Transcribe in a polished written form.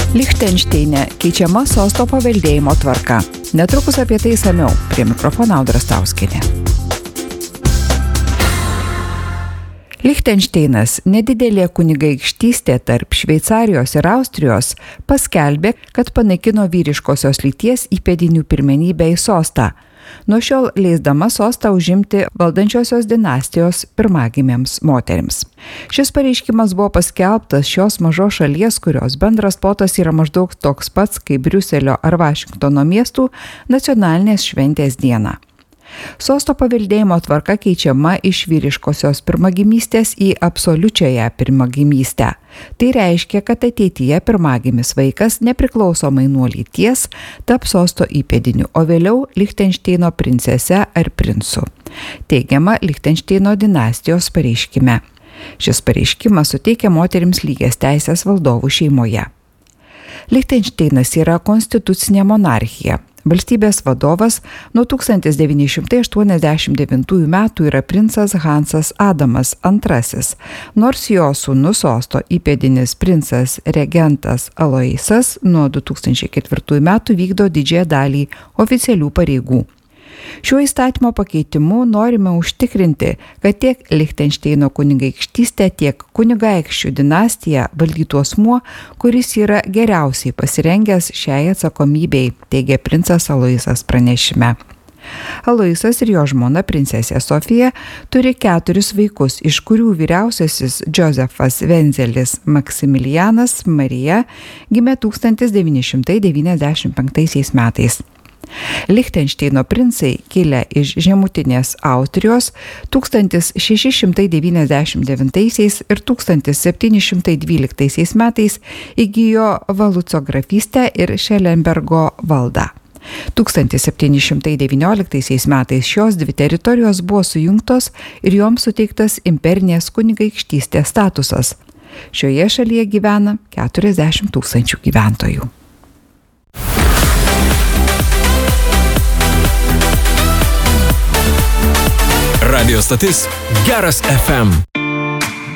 Lichtenšteine keičiama sosto paveldėjimo tvarka. Netrukus apie tai išsamiau. Prie mikrofono Audra Stauskienė. Lichtenšteinas, nedidelė kunigaikštystė tarp Šveicarijos ir Austrijos, paskelbė, kad panaikino vyriškosios lyties įpėdinių pirmenybę į sostą, nuo šiol leisdama sostą užimti valdančiosios dinastijos pirmagimėms moterims. Šis pareiškimas buvo paskelbtas šios mažos šalies, kurios bendras plotas yra maždaug toks pats kaip Briuselio ar Vašingtono miestų nacionalinės šventės dieną. Sosto paveldėjimo tvarka keičiama iš vyriškosios pirmagimystės į absoliučiąją pirmagimystę. Tai reiškia, kad ateityje pirmagimis vaikas nepriklausomai nuo lyties taps sosto įpėdiniu, o vėliau Lichtenšteino princese ar princu. Teigiama Lichtenšteino dinastijos pareiškime. Šis pareiškimas suteikia moterims lygias teisės valdovų šeimoje. Lichtenšteinas yra konstitucinė monarchija. Valstybės vadovas nuo 1989 metų yra princas Hansas Adamas II, nors jo sūnus sosto įpėdinis princas regentas Aloisas nuo 2004 metų vykdo didžiąją dalį oficialių pareigų. Šiuo įstatymo pakeitimu norime užtikrinti, kad tiek Lichtenšteino kunigaikštystė, tiek kunigaikščių dinastija valdytų asmuo, kuris yra geriausiai pasirengęs šiai atsakomybei, teigia princas Aloisas pranešime. Aloisas ir jo žmona princesė Sofija turi 4 vaikus, iš kurių vyriausiasis Džozefas Venzelis Maksimilianas Marija gimė 1995 metais. Lichtenšteino princai, kilę iš žemutinės Austrijos, 1699 ir 1712 metais įgijo Valuco ir Šelembergo valdą. 1719 metais šios dvi teritorijos buvo sujungtos ir joms suteiktas imperinės kunigaikštystės statusas. Šioje šalyje gyvena 40 000 gyventojų. Radio stotis Geras FM.